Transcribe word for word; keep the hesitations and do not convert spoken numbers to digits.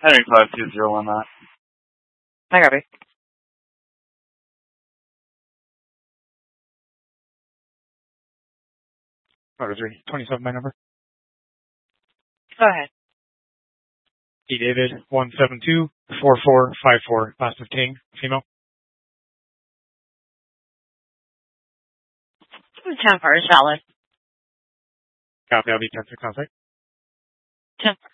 Heading five two zero on that. I got it. Order three, twenty-seven, my number. Go ahead. D. David, one seven two, four four five four, last of King, female. ten for Charlotte. Copy, I'll be ten six on site. ten for